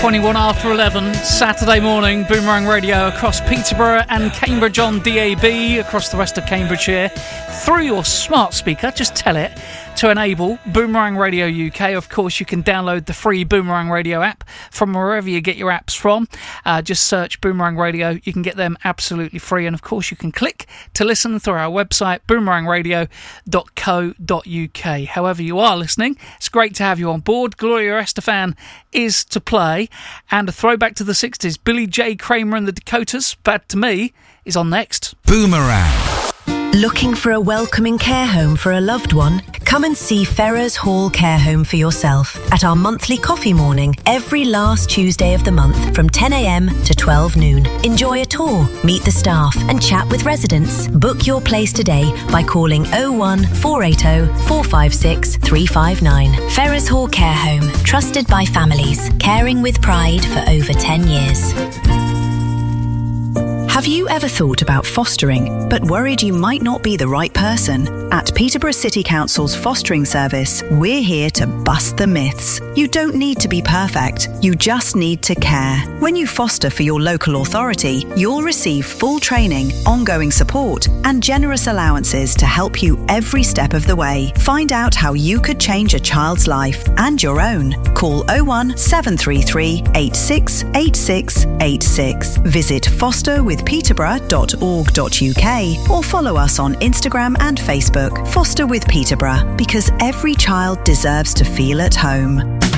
21 after 11, Saturday morning, Boomerang Radio across Peterborough and Cambridge on DAB, across the rest of Cambridgeshire, through your smart speaker. Just tell it to enable Boomerang Radio UK. Of course, you can download the free Boomerang Radio app from wherever you get your apps from. Just search Boomerang Radio. You can get them absolutely free. And of course, you can click to listen through our website, boomerangradio.co.uk. However you are listening, it's great to have you on board. Gloria Estefan is to play. And a throwback to the 60s, Billy J. Kramer and the Dakotas, Bad to Me, is on next. Boomerang. Looking for a welcoming care home for a loved one? Come and see Ferrers Hall Care Home for yourself at our monthly coffee morning every last Tuesday of the month from 10 a.m. to 12 noon. Enjoy a tour, meet the staff and chat with residents. Book your place today by calling 01 480 456 359. Ferrers Hall Care Home, trusted by families, caring with pride for over 10 years. Have you ever thought about fostering, but worried you might not be the right person? At Peterborough City Council's fostering service, we're here to bust the myths. You don't need to be perfect, you just need to care. When you foster for your local authority, you'll receive full training, ongoing support, and generous allowances to help you every step of the way. Find out how you could change a child's life and your own. Call 01 733 86 86 86. Visit fosterwithpeterborough.org.uk or follow us on Instagram and Facebook. Foster with Peterborough, because every child deserves to feel at home.